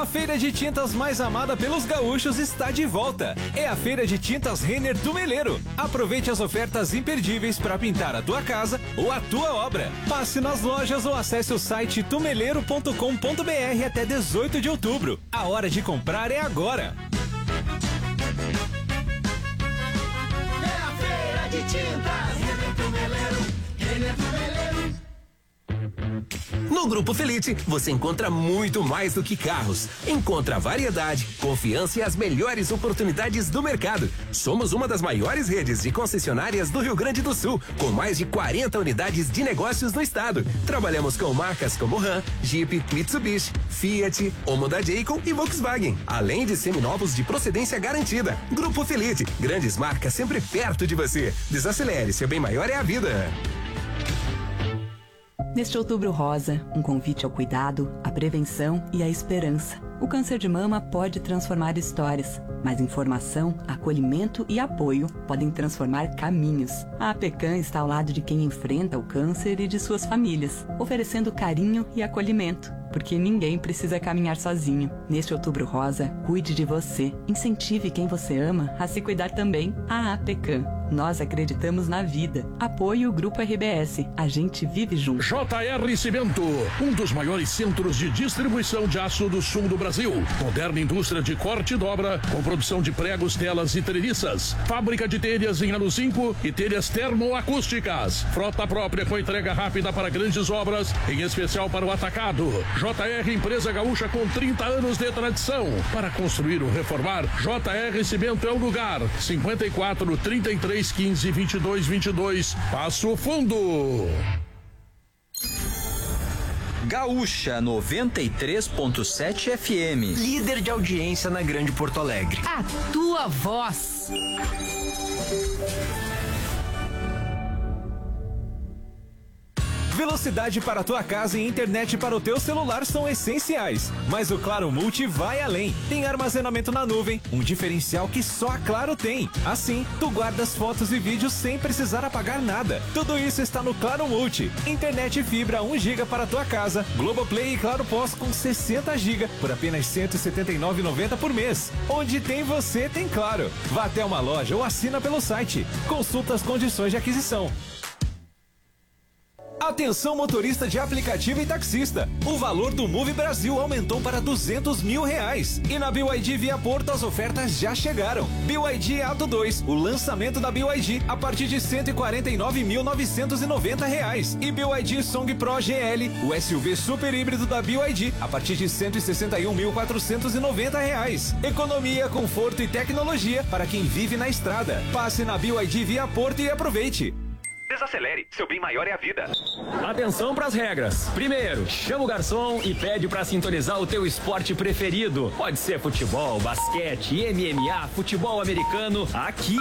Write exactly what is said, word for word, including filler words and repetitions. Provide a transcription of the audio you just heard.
A feira de tintas mais amada pelos gaúchos está de volta. É a Feira de Tintas Renner Tumeleiro. Aproveite as ofertas imperdíveis para pintar a tua casa ou a tua obra. Passe nas lojas ou acesse o site tumeleiro ponto com ponto br até dezoito de outubro. A hora de comprar é agora. É a Feira de Tintas Renner Tumeleiro. Renner Tumeleiro. No Grupo Felite, você encontra muito mais do que carros. Encontra variedade, confiança e as melhores oportunidades do mercado. Somos uma das maiores redes de concessionárias do Rio Grande do Sul, com mais de quarenta unidades de negócios no estado. Trabalhamos com marcas como Ram, Jeep, Mitsubishi, Fiat, Honda Jayco e Volkswagen, além de seminovos de procedência garantida. Grupo Felite, grandes marcas sempre perto de você. Desacelere, seu bem maior é a vida. Neste Outubro Rosa, um convite ao cuidado, à prevenção e à esperança. O câncer de mama pode transformar histórias, mas informação, acolhimento e apoio podem transformar caminhos. A APECAM está ao lado de quem enfrenta o câncer e de suas famílias, oferecendo carinho e acolhimento, porque ninguém precisa caminhar sozinho. Neste Outubro Rosa, cuide de você, incentive quem você ama a se cuidar também. A APECAM. Nós acreditamos na vida. Apoie o Grupo R B S. A gente vive junto. J R Cimento, um dos maiores centros de distribuição de aço do sul do Brasil. Moderna indústria de corte e dobra, com produção de pregos, telas e treliças. Fábrica de telhas em aluzinco e telhas termoacústicas. Frota própria com entrega rápida para grandes obras, em especial para o atacado. J R, empresa gaúcha com trinta anos de tradição. Para construir ou reformar, J R Cimento é o lugar. cinquenta e quatro, trinta e três, quinze, vinte e dois, vinte e dois. Passo Fundo. Gaúcha noventa e três ponto sete F M. Líder de audiência na Grande Porto Alegre. A tua voz. Velocidade para a tua casa e internet para o teu celular são essenciais, mas o Claro Multi vai além. Tem armazenamento na nuvem, um diferencial que só a Claro tem. Assim, tu guardas fotos e vídeos sem precisar apagar nada. Tudo isso está no Claro Multi. Internet e fibra um giga para a tua casa, Globoplay e Claro Pós com sessenta giga por apenas cento e setenta e nove reais e noventa centavos por mês. Onde tem você, tem Claro. Vá até uma loja ou assina pelo site. Consulta as condições de aquisição. Atenção motorista de aplicativo e taxista. O valor do Move Brasil aumentou para duzentos mil reais. E na B Y D Via Porto as ofertas já chegaram. B Y D Ato dois, o lançamento da B Y D a partir de cento e quarenta e nove mil novecentos e noventa reais. E B Y D Song Pro G L, o S U V super híbrido da B Y D a partir de cento e sessenta e um mil quatrocentos e noventa reais. Economia, conforto e tecnologia para quem vive na estrada. Passe na B Y D Via Porto e aproveite. Desacelere, seu bem maior é a vida. Atenção pras regras. Primeiro, chama o garçom e pede pra sintonizar o teu esporte preferido. Pode ser futebol, basquete, M M A, futebol americano. Aqui